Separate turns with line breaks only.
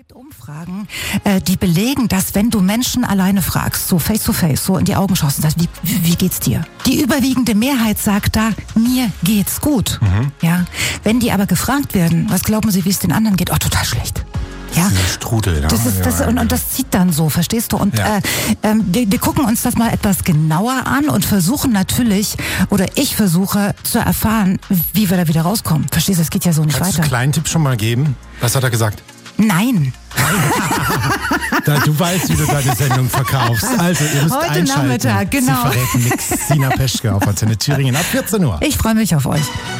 gibt Umfragen, die belegen, dass wenn du Menschen alleine fragst, so face to face, so in die Augen schaust und sagst, wie geht's dir? Die überwiegende Mehrheit sagt da, mir geht's gut. Ja. Wenn die aber gefragt werden, was glauben sie, wie es den anderen geht? Oh, total schlecht. Ja,
Strudel, ja.
Und das zieht dann so, verstehst du? Und
ja.
Wir gucken uns das mal etwas genauer an und versuchen natürlich, oder ich versuche zu erfahren, wie wir da wieder rauskommen. Verstehst du, es geht ja so nicht
Kannst
weiter.
du einen kleinen Tipp schon mal geben? Was hat er gesagt?
Nein.
Du weißt, wie du deine Sendung verkaufst. Also, ihr müsst
Heute
einschalten.
Nachmittag, genau.
Sie verrät nix. Sina Peschke auf Antenne Thüringen ab 14 Uhr.
Ich freue mich auf euch.